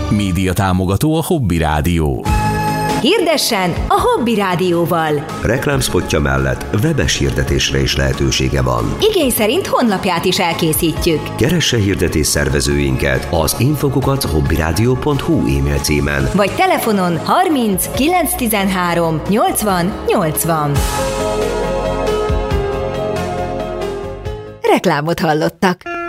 Média támogató a Hobby Rádió. Hirdessen a Hobby Rádióval! Reklámspotja mellett webes hirdetésre is lehetősége van. Igény szerint honlapját is elkészítjük. Keresse hirdetés szervezőinket az info@hobbyradio.hu e-mail címen. Vagy telefonon 30 913 80 80. Reklámot hallottak.